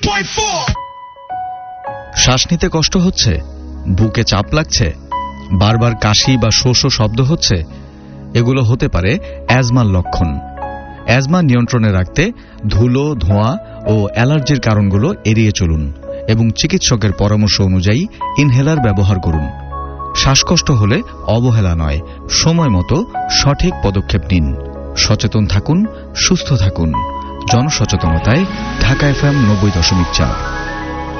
শ্বাস নিতে কষ্ট হচ্ছে, বুকে চাপ লাগছে, বারবার কাশি বা শো শো শব্দ হচ্ছে, এগুলো হতে পারে অ্যাজমার লক্ষণ। অ্যাজমা নিয়ন্ত্রণে রাখতে ধুলো, ধোঁয়া ও অ্যালার্জির কারণগুলো এড়িয়ে চলুন এবং চিকিৎসকের পরামর্শ অনুযায়ী ইনহেলার ব্যবহার করুন। শ্বাসকষ্ট হলে অবহেলা নয়, সময় মতো সঠিক পদক্ষেপ নিন। সচেতন থাকুন, সুস্থ থাকুন। জনসচেতনতায় ঢাকা FM 90.4।